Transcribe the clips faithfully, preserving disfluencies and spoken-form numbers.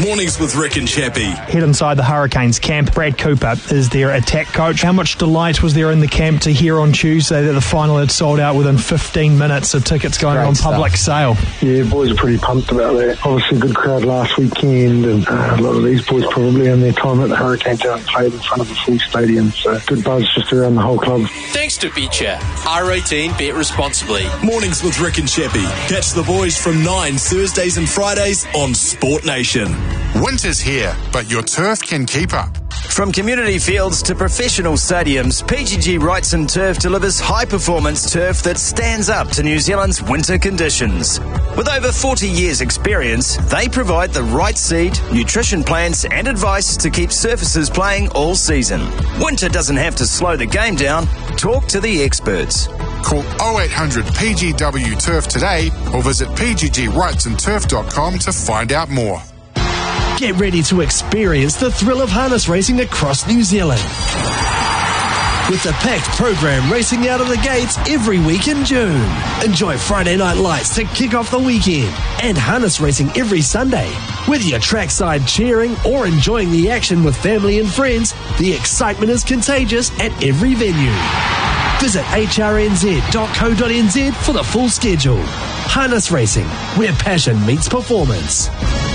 Mornings with Rick and Chappie. Head inside the Hurricanes camp. Brad Cooper is their attack coach. How much delight was there in the camp to hear on Tuesday that the final had sold out within fifteen minutes of tickets going Great on stuff. public sale? Yeah, boys are pretty pumped about that. Obviously a good crowd last weekend, and uh, a lot of these boys probably in their time at the Hurricanes haven't played in front of a full stadium, so good buzz just around the whole club. Thanks to Betcha. R eighteen, bet responsibly. Mornings with Rick and Chappie. Catch the boys from nine Thursdays and Fridays on Sport Nation. Winter's here, but your turf can keep up. From community fields to professional stadiums, P G G Wrightson Turf delivers high-performance turf that stands up to New Zealand's winter conditions. With over forty years' experience, they provide the right seed, nutrition plans and advice to keep surfaces playing all season. Winter doesn't have to slow the game down. Talk to the experts. Call oh eight hundred P G W Turf today or visit p g g wrightson turf dot com to find out more. Get ready to experience the thrill of harness racing across New Zealand. With the packed program racing out of the gates every week in June. Enjoy Friday night lights to kick off the weekend and harness racing every Sunday. Whether you're trackside cheering or enjoying the action with family and friends, the excitement is contagious at every venue. Visit h r n z dot co dot n z for the full schedule. Harness racing, where passion meets performance.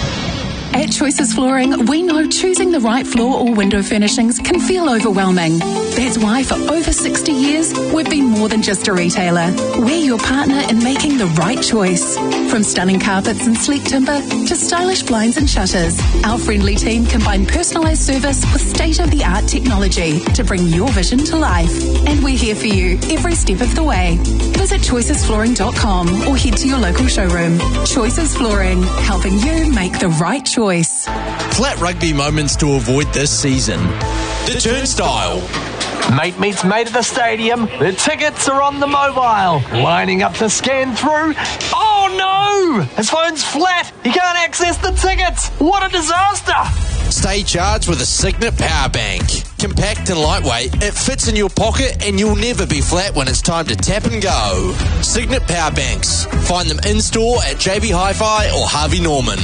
At Choices Flooring, we know choosing the right floor or window furnishings can feel overwhelming. That's why for over sixty years, we've been more than just a retailer. We're your partner in making the right choice. From stunning carpets and sleek timber to stylish blinds and shutters, our friendly team combine personalised service with state-of-the-art technology to bring your vision to life. And we're here for you every step of the way. Visit choices flooring dot com or head to your local showroom. Choices Flooring, helping you make the right choice. Choice. Flat rugby moments to avoid this season. The Turnstile. Mate meets mate at the stadium. The tickets are on the mobile. Lining up to scan through. Oh no! His phone's flat. He can't access the tickets. What a disaster! Stay charged with a Signet Power Bank. Compact and lightweight, it fits in your pocket and you'll never be flat when it's time to tap and go. Signet Power Banks. Find them in-store at J B Hi-Fi or Harvey Norman.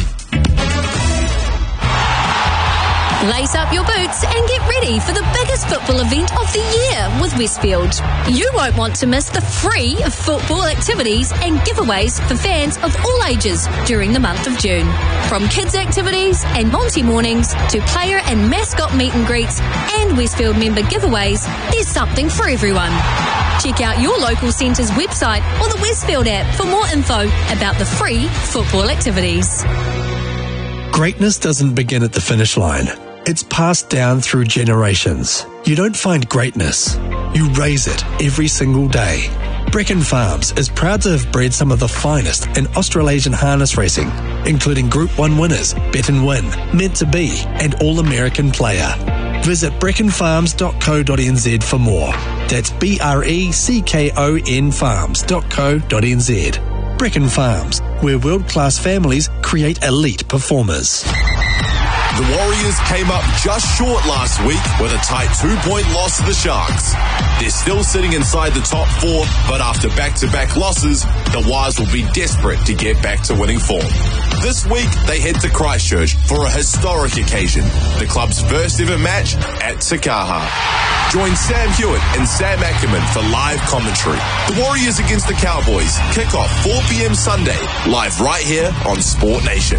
Lace up your boots and get ready for the biggest football event of the year with Westfield. You won't want to miss the free football activities and giveaways for fans of all ages during the month of June. From kids' activities and Monty mornings to player and mascot meet and greets and Westfield member giveaways, there's something for everyone. Check out your local centre's website or the Westfield app for more info about the free football activities. Greatness doesn't begin at the finish line. It's passed down through generations. You don't find greatness. You raise it every single day. Brecon Farms is proud to have bred some of the finest in Australasian harness racing, including Group one winners, Bet and Win, Meant to Be, and All-American Player. Visit brecon farms dot co dot n z for more. That's B R E C K O N farms dot co dot n z. Brecon Farms, where world-class families create elite performers. The Warriors came up just short last week with a tight two-point loss to the Sharks. They're still sitting inside the top four, but after back-to-back losses, the Wires will be desperate to get back to winning form. This week, they head to Christchurch for a historic occasion, the club's first ever match at Te Kaha. Join Sam Hewitt and Sam Ackerman for live commentary. The Warriors against the Cowboys kick off four p.m. Sunday, live right here on Sport Nation.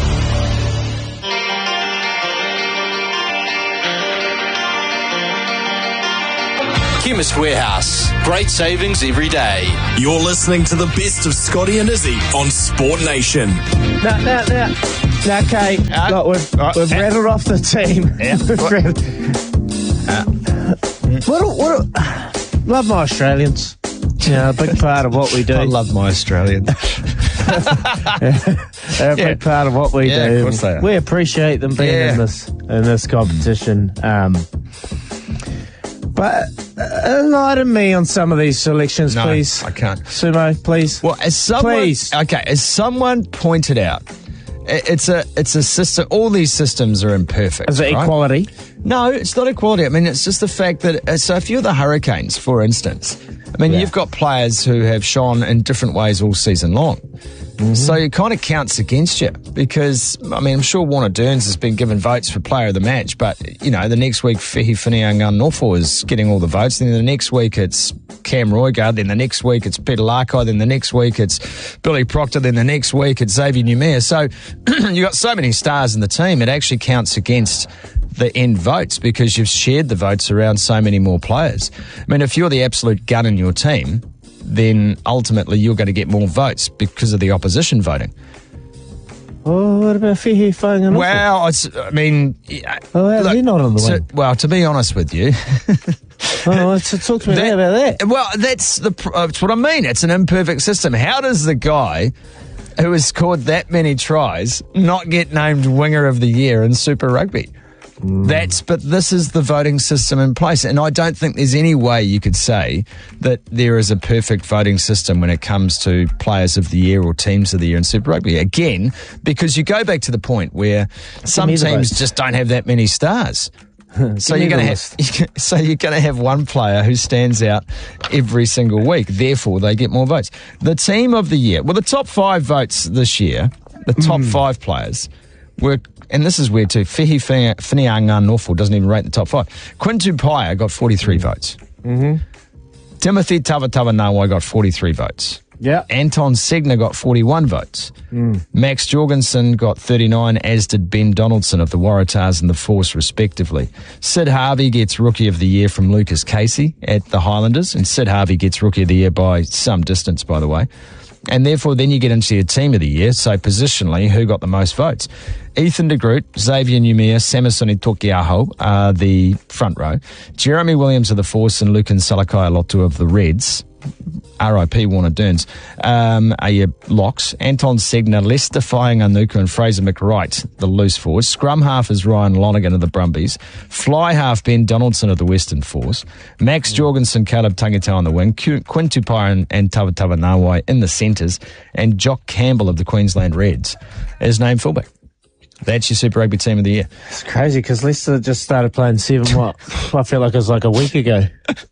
Chemist Warehouse. Great savings every day. You're listening to the best of Scotty and Izzy on Sport Nation. No, no, no. No, okay. Uh, Look, we've, uh, we've uh, rattled off the team. Yeah. uh, what, what, love my Australians. You know, a big part of what we do. I love my Australians. They're a big yeah. part of what we yeah, do. Of course they are. We appreciate them being yeah. in this in this competition. Um, but uh, enlighten me on some of these selections, no, please. I can't. Sumo, please. Well, as someone, please. Okay, as someone pointed out, it's a it's a system. All these systems are imperfect. Is it right? equality? No, it's not equality. I mean, it's just the fact that uh, so if you're the Hurricanes, for instance, I mean, yeah. you've got players who have shone in different ways all season long. Mm-hmm. So it kind of counts against you because, I mean, I'm sure Warner Dearns has been given votes for player of the match, but, you know, the next week Fehi Whinianganofo is getting all the votes. Then the next week it's Cam Roigard. Then the next week it's Peter Larkai. Then the next week it's Billy Proctor. Then the next week it's Xavier Numea. So you've got so many stars in the team, it actually counts against the end votes because you've shared the votes around so many more players. I mean, if you're the absolute gun in your team, then ultimately you're going to get more votes because of the opposition voting. Oh, what about Fehi Whinianganofo? Well, it's, I mean... Oh, how's look, he not on the so, wing? well, to be honest with you... oh, so talk to me that, about that. Well, that's, the, that's what I mean. It's an imperfect system. How does the guy who has scored that many tries not get named Winger of the Year in Super Rugby? Mm. That's, but this is the voting system in place, and I don't think there's any way you could say that there is a perfect voting system when it comes to players of the year or teams of the year in Super Rugby. Again, because you go back to the point where some teams just don't have that many stars. So you're going to have, so you're going to have one player who stands out every single week. Therefore, they get more votes. The team of the year, well, the top five votes this year, the top mm. five players were. And this is weird too. Fehi Whinianganofo doesn't even rate the top five. Quinn Tupaia got forty-three mm. votes. Mm-hmm. Timothy Tavatavanawa got forty-three votes. Yeah. Anton Segner got forty-one votes. Mm. Max Jorgensen got thirty-nine, as did Ben Donaldson of the Waratahs and the Force, respectively. Sid Harvey gets Rookie of the Year from Lucas Casey at the Highlanders, and Sid Harvey gets Rookie of the Year by some distance, by the way. And therefore, then you get into your Team of the Year, so positionally, who got the most votes? Ethan de Groot, Xavier Numea, Samisoni Tokiaho are the front row. Jeremy Williams of the Force and Lucan Salakai-Lotu of the Reds, R I P Warner Dearns, um, are your locks. Anton Segner, Lester Whinianganofo and Fraser McWright, the loose forwards. Scrum half is Ryan Lonergan of the Brumbies. Fly half Ben Donaldson of the Western Force. Max Jorgensen, Caleb Tangitau on the wing. Quinn Tupaia and, and Tavatavanawa in the centres. And Jock Campbell of the Queensland Reds is named fullback. That's your Super Rugby Team of the Year. It's crazy because Leicester just started playing seven, what? I feel like it was like a week ago.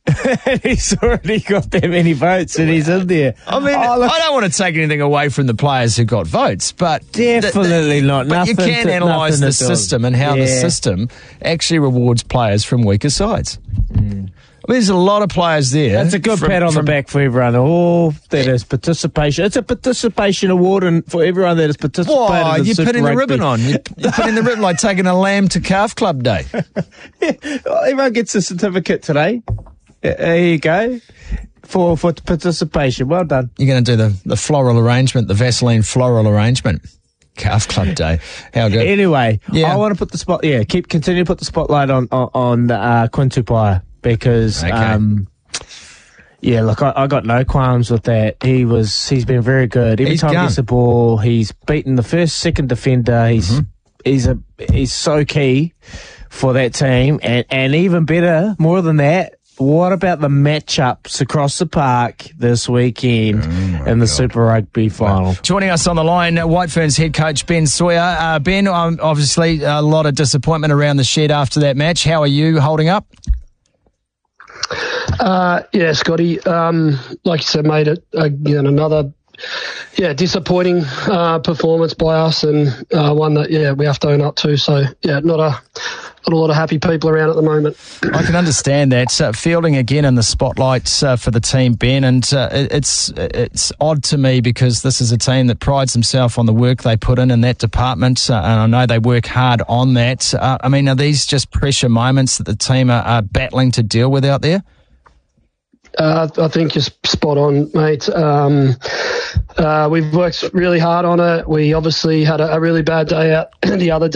And he's already got that many votes and he's in there. I mean, oh, look, I don't want to take anything away from the players who got votes, but... Definitely the, the, not. But nothing you can analyse the system and how yeah. the system actually rewards players from weaker sides. Mm. I mean, there's a lot of players there. That's a good from, pat on from, the back for everyone. Oh, that is participation. It's a participation award and for everyone that has participated Whoa, in you're Super putting Rugby. the ribbon on. You're, you're putting the ribbon like taking a lamb to Calf Club Day. Yeah, well, everyone gets a certificate today. There you go. For for participation. Well done. You're going to do the, the floral arrangement, the Vaseline floral arrangement. Calf Club Day. How good. Anyway, yeah. I want to put the spot, yeah, keep, continue to put the spotlight on, on, on uh, Quinn Tupaia. Because, okay. um, yeah, look, I, I got no qualms with that. He was, he's been very good. Every he's time gone. he gets the ball, he's beaten the first, second defender. He's, mm-hmm. he's a, he's so key for that team. And, and even better, more than that, what about the matchups across the park this weekend oh in the God. Super Rugby final? Well, joining us on the line, White Ferns head coach Ben Sawyer. Uh, Ben, um, obviously a lot of disappointment around the shed after that match. How are you holding up? Uh, yeah, Scotty. Um, like you said, mate, it again another yeah disappointing uh, performance by us, and uh, one that yeah we have to own up to. So yeah, not a not a lot of happy people around at the moment. I can understand that. Uh, fielding again in the spotlight uh, for the team, Ben, and uh, it's it's odd to me because this is a team that prides themselves on the work they put in in that department, uh, and I know they work hard on that. Uh, I mean, are these just pressure moments that the team are, are battling to deal with out there? Uh, I think you're spot on, mate. Um, uh, we've worked really hard on it. We obviously had a, a really bad day out the other day.